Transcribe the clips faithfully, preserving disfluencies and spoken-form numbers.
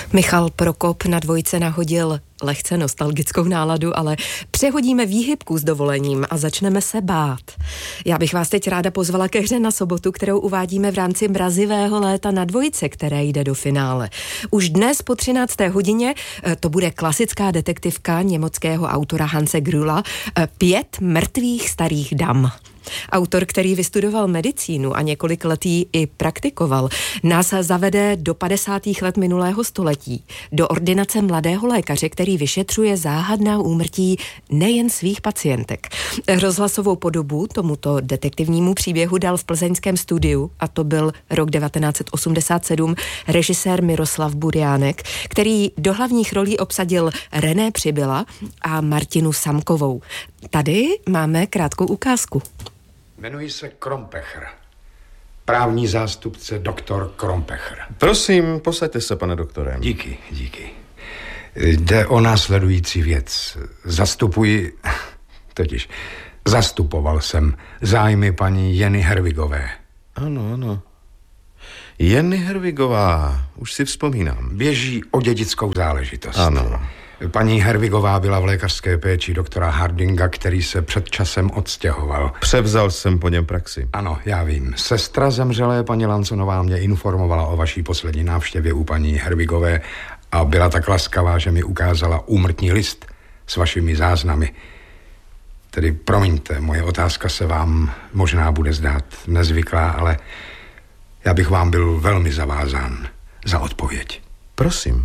Michal Prokop na Dvojce nahodil lehce nostalgickou náladu, ale přehodíme výhybku s dovolením a začneme se bát. Já bych vás teď ráda pozvala ke hře na sobotu, kterou uvádíme v rámci Mrazivého léta na Dvojce, které jde do finále. Už dnes po třinácté hodině to bude klasická detektivka německého autora Hanse Grülla Pět mrtvých starých dam. Autor, který vystudoval medicínu a několik let ji i praktikoval, nás zavede do padesátých let minulého století, do ordinace mladého lékaře, který vyšetřuje záhadná úmrtí nejen svých pacientek. Rozhlasovou podobu tomuto detektivnímu příběhu dal v plzeňském studiu, a to byl rok devatenáct set osmdesát sedm, režisér Miroslav Buriánek, který do hlavních rolí obsadil René Přibyla a Martinu Samkovou. Tady máme krátkou ukázku. Jmenuji se Krompecher. Právní zástupce doktor Krompecher. Prosím, posaďte se, pane doktore. Díky, díky. Jde o následující věc. Zastupuji, totiž zastupoval jsem zájmy paní Jeny Herwigové. Ano, ano. Jeny Herwigová, už si vzpomínám. Běží o dědickou záležitost. Ano. Paní Herwigová byla v lékařské péči doktora Hardinga, který se před časem odstěhoval. Převzal jsem po něm praxi. Ano, já vím. Sestra zemřelé paní Lansonová mě informovala o vaší poslední návštěvě u paní Herwigové a byla tak laskavá, že mi ukázala úmrtní list s vašimi záznamy. Tedy promiňte, moje otázka se vám možná bude zdát nezvyklá, ale já bych vám byl velmi zavázán za odpověď. Prosím.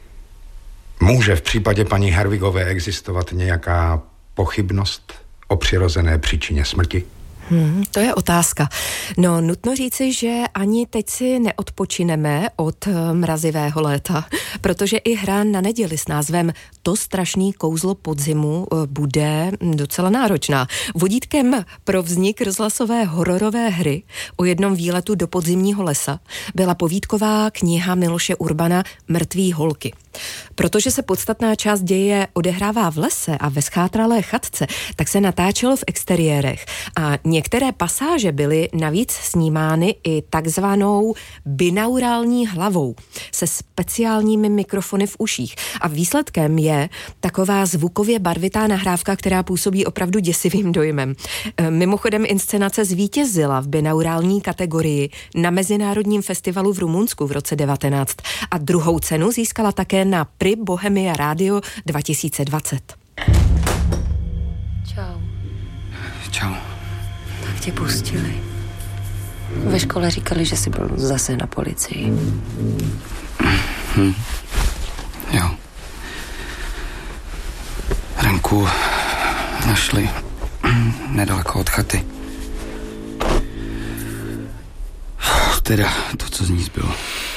Může v případě paní Herwigové existovat nějaká pochybnost o přirozené příčině smrti? Hmm, to je otázka. No, nutno říci, že ani teď si neodpočineme od Mrazivého léta, protože i hra na neděli s názvem To strašný kouzlo podzimu bude docela náročná. Vodítkem pro vznik rozhlasové hororové hry o jednom výletu do podzimního lesa byla povídková kniha Miloše Urbana Mrtví holky. Protože se podstatná část děje odehrává v lese a ve schátralé chatce, tak se natáčelo v exteriérech a některé pasáže byly navíc snímány i takzvanou binaurální hlavou se speciálními mikrofony v uších. A výsledkem je taková zvukově barvitá nahrávka, která působí opravdu děsivým dojmem. Mimochodem inscenace zvítězila v binaurální kategorii na Mezinárodním festivalu v Rumunsku v roce devatenáct a druhou cenu získala také na Prix Bohemia Radio dva tisíce dvacet. Čau. Čau. Tak tě pustili. Ve škole říkali, že jsi byl zase na policii. Hm. Jo. Renku našli nedaleko od chaty. Teda to, co z ní zbylo.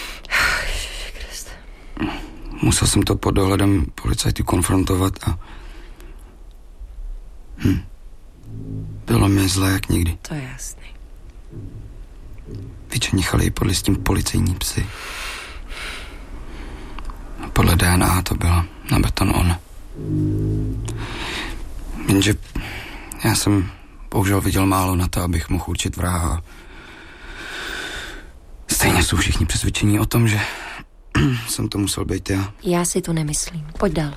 Musel jsem to pod dohledem policajtů konfrontovat a... Hm. Bylo mi zlé jak nikdy. To je jasný. Vyčenichali ji podle s tím policejní psy. Podle D N A to byla na beton on. Jenže já jsem bohužel viděl málo na to, abych mohl určit vraha. Stejně jsou všichni přesvědčení o tom, že jsem to musel být já. Já si to nemyslím. Pojď dál.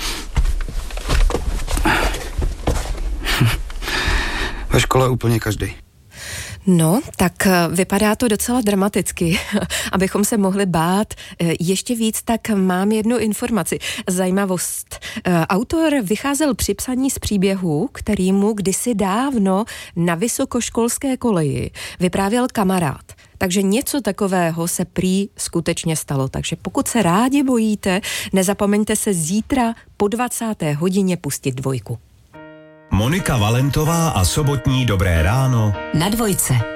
Ve škole úplně každý. No, tak vypadá to docela dramaticky. Abychom se mohli bát ještě víc, tak mám jednu informaci. Zajímavost. Autor vycházel při psaní z příběhu, který mu kdysi dávno na vysokoškolské koleji vyprávěl kamarád. Takže něco takového se prý skutečně stalo. Takže pokud se rádi bojíte, nezapomeňte se zítra po dvacáté hodině pustit Dvojku. Monika Valentová a sobotní Dobré ráno na Dvojce.